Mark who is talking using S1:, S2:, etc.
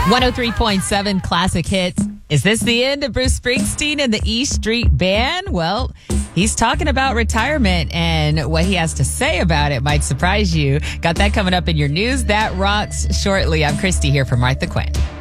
S1: 103.7 Classic Hits. Is this the end of Bruce Springsteen and the E Street Band? Well, he's talking about retirement, and what he has to say about it might surprise you. Got that coming up in your News That Rocks shortly. I'm Christy here for Martha Quinn.